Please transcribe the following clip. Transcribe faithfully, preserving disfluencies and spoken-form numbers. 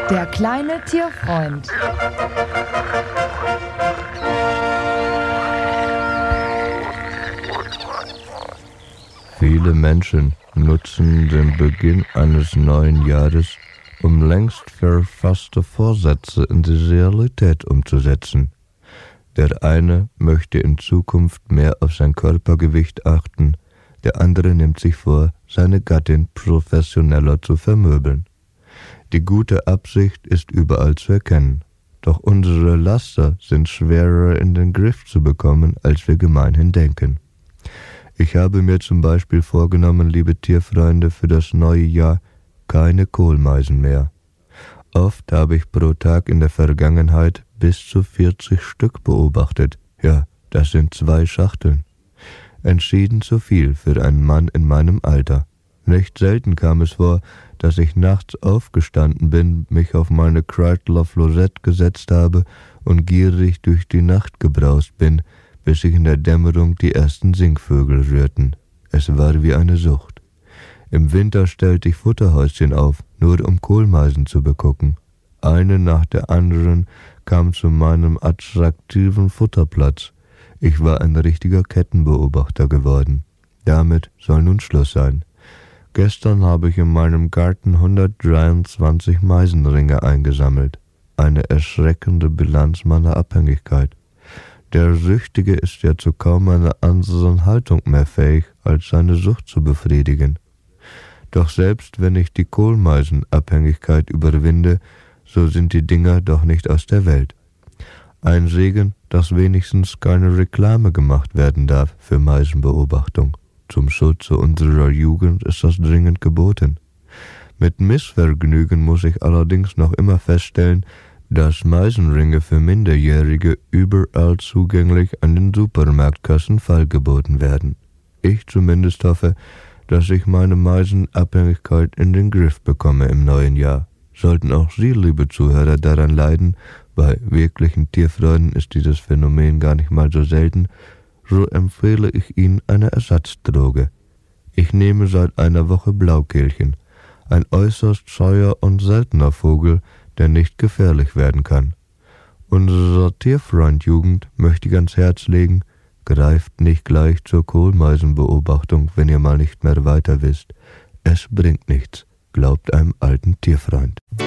Der kleine Tierfreund. Viele Menschen nutzen den Beginn eines neuen Jahres, um längst verfasste Vorsätze in die Realität umzusetzen. Der eine möchte in Zukunft mehr auf sein Körpergewicht achten, der andere nimmt sich vor, seine Gattin professioneller zu vermöbeln. Die gute Absicht ist überall zu erkennen, doch unsere Laster sind schwerer in den Griff zu bekommen, als wir gemeinhin denken. Ich habe mir zum Beispiel vorgenommen, liebe Tierfreunde, für das neue Jahr keine Kohlmeisen mehr. Oft habe ich pro Tag in der Vergangenheit bis zu vierzig Stück beobachtet. Ja, das sind zwei Schachteln. Entschieden zu viel für einen Mann in meinem Alter. Nicht selten kam es vor, dass ich nachts aufgestanden bin, mich auf meine Chrysler Flosette gesetzt habe und gierig durch die Nacht gebraust bin, bis sich in der Dämmerung die ersten Singvögel rührten. Es war wie eine Sucht. Im Winter stellte ich Futterhäuschen auf, nur um Kohlmeisen zu begucken. Eine nach der anderen kam zu meinem attraktiven Futterplatz. Ich war ein richtiger Kettenbeobachter geworden. Damit soll nun Schluss sein. Gestern habe ich in meinem Garten hundertdreiundzwanzig Meisenringe eingesammelt. Eine erschreckende Bilanz meiner Abhängigkeit. Der Süchtige ist ja zu kaum einer anderen Haltung mehr fähig, als seine Sucht zu befriedigen. Doch selbst wenn ich die Kohlmeisenabhängigkeit überwinde, so sind die Dinger doch nicht aus der Welt. Ein Segen, dass wenigstens keine Reklame gemacht werden darf für Meisenbeobachtung. Zum Schutze unserer Jugend ist das dringend geboten. Mit Missvergnügen muss ich allerdings noch immer feststellen, dass Meisenringe für Minderjährige überall zugänglich an den Supermarktkassen feilgeboten werden. Ich zumindest hoffe, dass ich meine Meisenabhängigkeit in den Griff bekomme im neuen Jahr. Sollten auch Sie, liebe Zuhörer, daran leiden, bei wirklichen Tierfreunden ist dieses Phänomen gar nicht mal so selten, so empfehle ich Ihnen eine Ersatzdroge. Ich nehme seit einer Woche Blaukehlchen, ein äußerst scheuer und seltener Vogel, der nicht gefährlich werden kann. Unserer Tierfreund-Jugend möchte ich ans Herz legen, greift nicht gleich zur Kohlmeisenbeobachtung, wenn ihr mal nicht mehr weiter wisst. Es bringt nichts, glaubt einem alten Tierfreund.